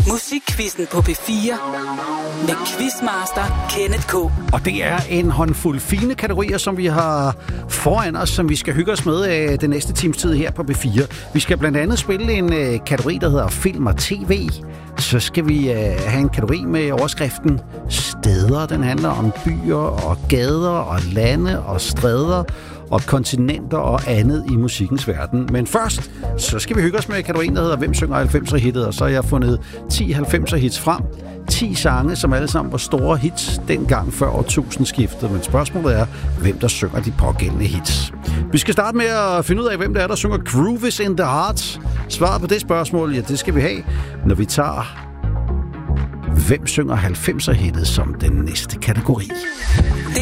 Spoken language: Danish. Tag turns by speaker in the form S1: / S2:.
S1: Musikquizzen på P4 med Quizmaster Kenneth K.
S2: Og det er en håndfuld fine kategorier, som vi har foran os, som vi skal hygge os med den næste times tid her på P4. Vi skal blandt andet spille en kategori, der hedder film og tv. Så skal vi have en kategori med overskriften steder. Den handler om byer og gader og lande og stræder og kontinenter og andet i musikkens verden. Men først, så skal vi hygge os med kategorien, der hedder Hvem synger 90'er-hittet? Og så har jeg fundet 10 90'er-hits frem. 10 sange, som alle sammen var store hits dengang før årtusindskiftet. Men spørgsmålet er, hvem der synger de pågældende hits. Vi skal starte med at finde ud af, hvem det er, der synger Groove is in the Heart. Svaret på det spørgsmål, ja, det skal vi have, når vi tager Hvem synger 90'er-hittet som den næste kategori.